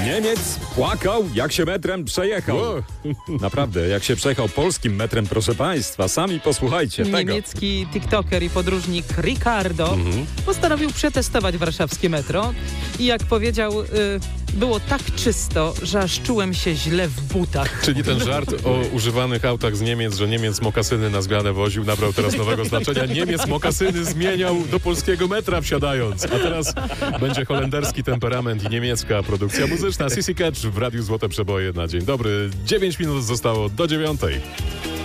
Niemiec płakał, jak się metrem przejechał. Naprawdę, jak się przejechał polskim metrem, proszę państwa. Sami posłuchajcie tego. Niemiecki tiktoker i podróżnik Ricardo postanowił przetestować warszawskie metro i jak powiedział, było tak czysto, że aż czułem się źle w butach. Czyli ten żart o używanych autach z Niemiec, że Niemiec mokasyny na zmianę woził, nabrał teraz nowego znaczenia. Niemiec mokasyny zmieniał do polskiego metra wsiadając. A teraz będzie holenderski temperament i niemiecka produkcja muzyczna. Sissy Catch w Radiu Złote Przeboje na dzień dobry. 9 minut zostało do 9.